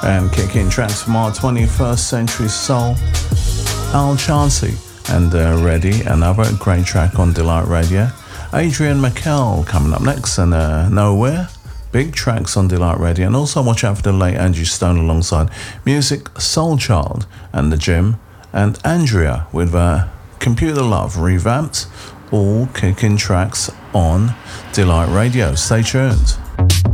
And kicking tracks from our 21st Century Soul, Al Chansey and Ready, another great track on Delight Radio. Adrian McKell coming up next, and Nowhere. Big tracks on Delight Radio. And also watch out for the late Angie Stone alongside Music Soul Child and The Gym, and Andrea with Computer Love revamped. All kicking tracks on Delight Radio. Stay tuned.